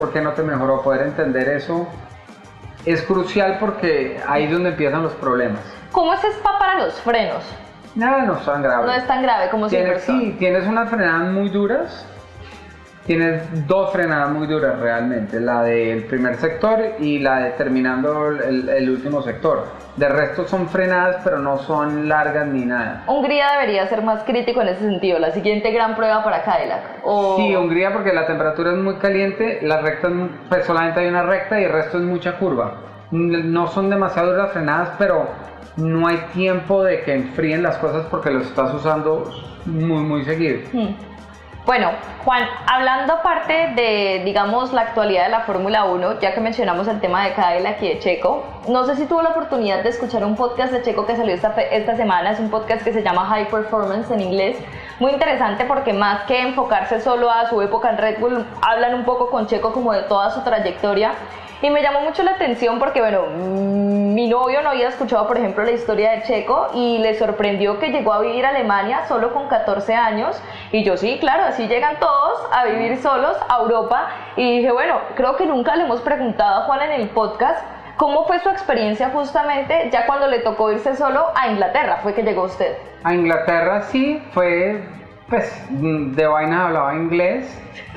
¿por qué no te mejoró? Poder entender eso es crucial porque ahí es donde empiezan los problemas. ¿Cómo es Spa para los frenos? No es tan grave. No es tan grave como Silverstone. Sí, tienes unas frenadas muy duras. Tienes dos frenadas muy duras realmente, la del primer sector y la de terminando el último sector. De resto son frenadas, pero no son largas ni nada. Hungría debería ser más crítico en ese sentido, la siguiente gran prueba para Cadillac. Sí, Hungría porque la temperatura es muy caliente, las rectas, pues solamente hay una recta y el resto es mucha curva. No son demasiado duras las frenadas, pero no hay tiempo de que enfríen las cosas porque los estás usando muy seguido. Bueno, Juan, hablando aparte de, digamos, la actualidad de la Fórmula 1, ya que mencionamos el tema de Cadillac y de Checo, no sé si tuvo la oportunidad de escuchar un podcast de Checo que salió esta semana, es un podcast que se llama High Performance en inglés, muy interesante porque más que enfocarse solo a su época en Red Bull, hablan un poco con Checo como de toda su trayectoria. Y me llamó mucho la atención porque, bueno, mi novio no había escuchado, por ejemplo, la historia de Checo y le sorprendió que llegó a vivir a Alemania solo con 14 años. Y yo, sí, claro, así llegan todos a vivir solos a Europa. Y dije, bueno, creo que nunca le hemos preguntado a Juan en el podcast cómo fue su experiencia justamente ya cuando le tocó irse solo a Inglaterra. ¿Fue que llegó usted? A Inglaterra sí, fue, pues, de vaina hablaba inglés.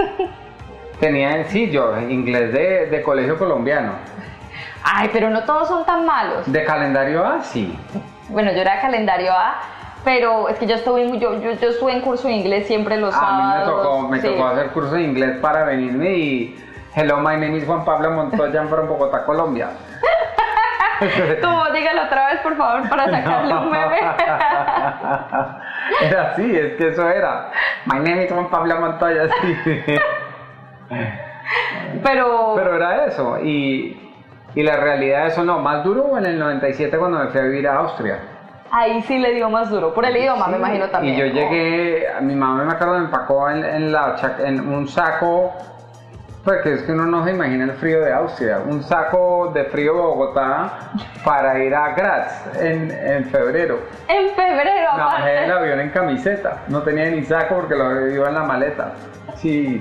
Yo inglés de colegio colombiano. Ay, pero no todos son tan malos. De calendario A, sí. Bueno, yo era de calendario A, pero es que yo estuve en curso de inglés siempre los sábados. A mí me tocó hacer curso de inglés para venirme y hello, my name is Juan Pablo Montoya, I'm from Bogotá, Colombia. Como dígalo otra vez, por favor, para sacarle un meme. Era así, es que eso era. My name is Juan Pablo Montoya, sí. Pero era eso, y la realidad de eso no, más duro en el 97 cuando me fui a vivir a Austria. Ahí sí le dio más duro, por el idioma, me imagino también. Y yo llegué, mi mamá me acuerdo me empacó en un saco, porque es que uno no se imagina el frío de Austria, un saco de frío de Bogotá para ir a Graz en febrero. En febrero, me bajé del avión en camiseta, no tenía ni saco porque lo iba en la maleta. Sí.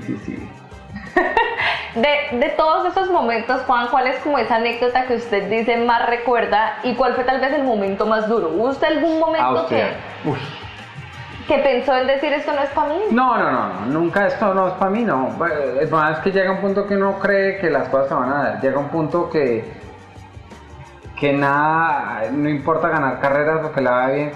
De todos esos momentos, Juan, ¿cuál es como esa anécdota que usted dice más recuerda y cuál fue tal vez el momento más duro? ¿Hubo usted algún momento Austria. que pensó en decir esto no es para mí? No, nunca esto no es para mí, no. El problema es que llega un punto que uno cree que las cosas se van a dar, llega un punto que nada, no importa ganar carreras porque la va bien,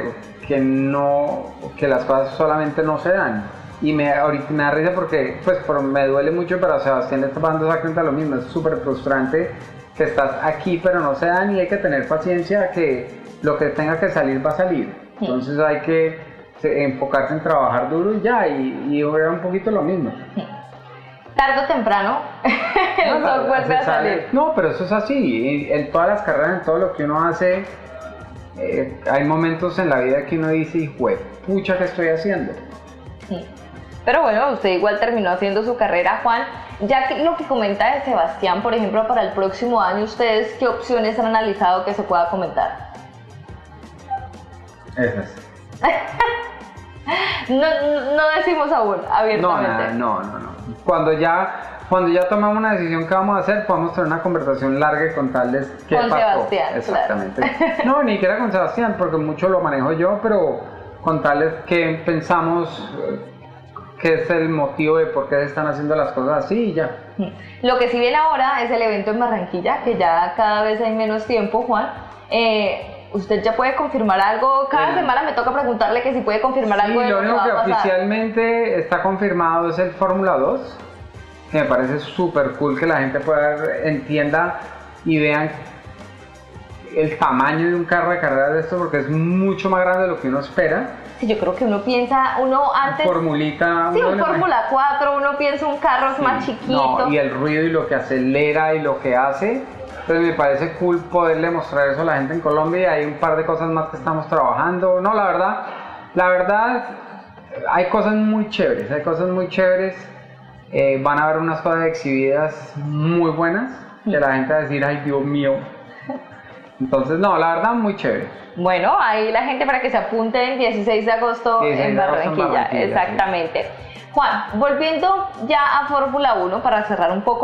que las cosas solamente no se dan. Y ahorita me da risa porque me duele mucho, pero a Sebastián le está pasando exactamente lo mismo. Es súper frustrante que estás aquí pero no se dan y hay que tener paciencia que lo que tenga que salir va a salir. Entonces hay que enfocarse en trabajar duro y ya, y era un poquito lo mismo. Tarde o temprano el sol vuelve a salir. No, pero eso es así. En todas las carreras, en todo lo que uno hace, hay momentos en la vida que uno dice, hijo, pucha, ¿qué estoy haciendo? Sí. Pero bueno, usted igual terminó haciendo su carrera, Juan. Ya que lo que comenta de Sebastián, por ejemplo, para el próximo año, ¿ustedes qué opciones han analizado que se pueda comentar? Esas. No decimos aún, abiertamente. No. Cuando ya tomamos una decisión que vamos a hacer, podemos tener una conversación larga y contarles qué pasó. Con Sebastián, exactamente. Claro. No, ni siquiera con Sebastián, porque mucho lo manejo yo, pero contarles qué pensamos, qué es el motivo de por qué se están haciendo las cosas así y ya. Lo que sí viene ahora es el evento en Barranquilla, que ya cada vez hay menos tiempo, Juan. ¿Usted ya puede confirmar algo? Cada semana me toca preguntarle que si puede confirmar algo de lo único que va a pasar. Oficialmente está confirmado es el Fórmula 2, que me parece súper cool que la gente entienda y vean el tamaño de un carro de carreras de esto, porque es mucho más grande de lo que uno espera. Sí, yo creo que uno antes... Formulita... Sí, un Fórmula 4, uno piensa un carro más chiquito. No, y el ruido y lo que acelera y lo que hace... Entonces me parece cool poderle mostrar eso a la gente en Colombia y hay un par de cosas más que estamos trabajando. No, la verdad, hay cosas muy chéveres, van a haber unas cosas exhibidas muy buenas, que la gente va a decir, ay Dios mío. Entonces, no, la verdad, muy chévere. Bueno, ahí la gente para que se apunte el 16 de agosto en Barranquilla, exactamente. Sí. Juan, volviendo ya a Fórmula 1 para cerrar un poco